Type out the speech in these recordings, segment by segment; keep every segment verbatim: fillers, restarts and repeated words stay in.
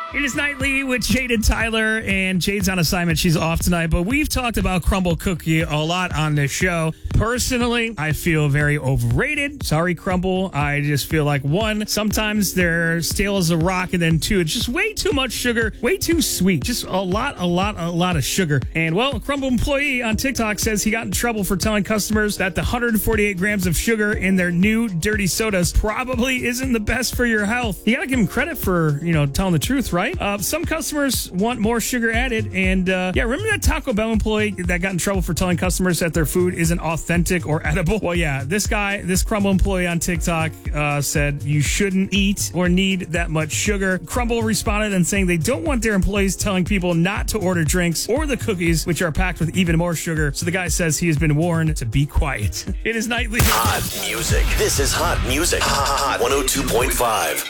It is Nightly with Jade and Tyler, and Jade's on assignment. She's off tonight, but we've talked about Crumble Cookie a lot on this show. Personally, I feel very overrated. Sorry, Crumble. I just feel like, one, sometimes they're stale as a rock, and then two, it's just way too much sugar, way too sweet. Just a lot, a lot, a lot of sugar. And, well, a Crumble employee on TikTok says he got in trouble for telling customers that the one hundred forty-eight grams of sugar in their new dirty sodas probably isn't the best for your health. You gotta give him credit for, you know, telling the truth, right? Uh, some customers want more sugar added, and uh, yeah, remember that Taco Bell employee that got in trouble for telling customers that their food isn't authentic or edible? Well, yeah, this guy, this Crumble employee on TikTok uh, said you shouldn't eat or need that much sugar. Crumble responded and saying they don't want their employees telling people not to order drinks or the cookies, which are packed with even more sugar. So the guy says he has been warned to be quiet. It is Nightly. Hot music. This is Hot Music. Hot one oh two point five.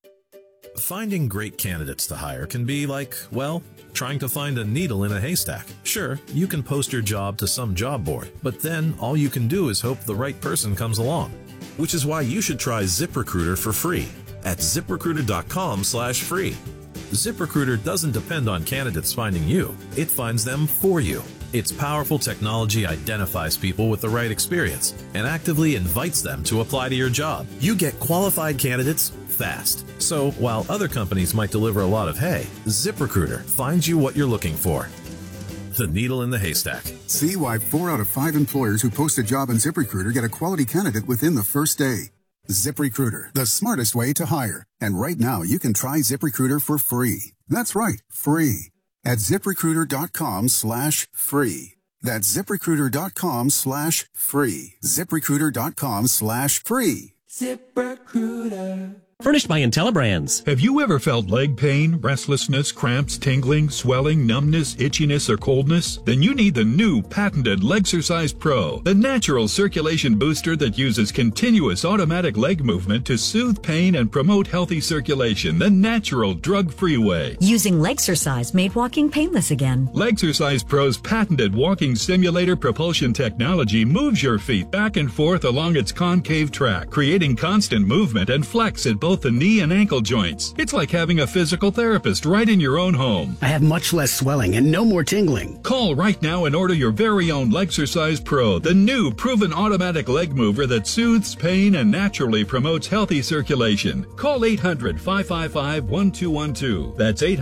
Finding great candidates to hire can be like, well, trying to find a needle in a haystack. Sure, you can post your job to some job board, but then all you can do is hope the right person comes along. Which is why you should try ZipRecruiter for free at ZipRecruiter.com slash free. ZipRecruiter doesn't depend on candidates finding you. It finds them for you. Its powerful technology identifies people with the right experience and actively invites them to apply to your job. You get qualified candidates fast. So while other companies might deliver a lot of hay, ZipRecruiter finds you what you're looking for. The needle in the haystack. See why four out of five employers who post a job on ZipRecruiter get a quality candidate within the first day. ZipRecruiter, the smartest way to hire. And right now you can try ZipRecruiter for free. That's right, free. At ZipRecruiter.com slash free. That's ZipRecruiter.com slash free. ZipRecruiter.com slash free. ZipRecruiter. Furnished by IntelliBrands. Have you ever felt leg pain, restlessness, cramps, tingling, swelling, numbness, itchiness, or coldness? Then you need the new patented Legsercise Pro, the natural circulation booster that uses continuous automatic leg movement to soothe pain and promote healthy circulation the natural, drug-free way. Using Legsercise made walking painless again. Legsercise Pro's patented walking simulator propulsion technology moves your feet back and forth along its concave track, creating constant movement and flex at both the knee and ankle joints. It's like having a physical therapist right in your own home. I have much less swelling and no more tingling. Call right now and order your very own Legsercise Pro, the new proven automatic leg mover that soothes pain and naturally promotes healthy circulation. Call eight hundred, five five five, one two one two. That's eight hundred